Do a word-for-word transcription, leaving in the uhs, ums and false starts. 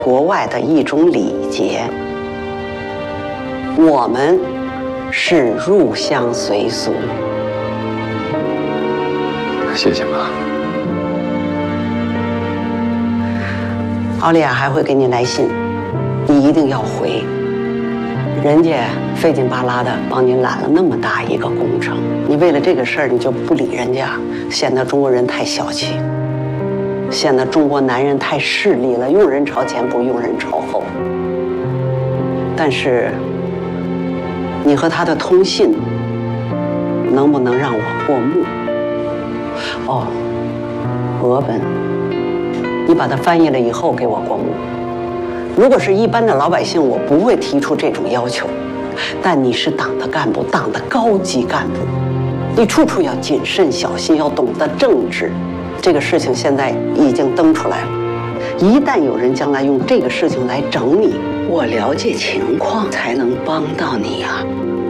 国外的一种礼节。我们是入乡随俗。 谢谢妈。 奥利亚还会给你来信，你一定要回。人家费劲巴拉的帮你揽了那么大一个工程，你为了这个事儿你就不理人家，显得中国人太小气，显得中国男人太势利了，用人朝前不用人朝后。但是你和他的通信能不能让我过目？哦，俄文，你把它翻译了以后给我过目。如果是一般的老百姓，我不会提出这种要求，但你是党的干部，党的高级干部，你处处要谨慎小心，要懂得政治。这个事情现在已经登出来了，一旦有人将来用这个事情来整你，我了解情况才能帮到你啊。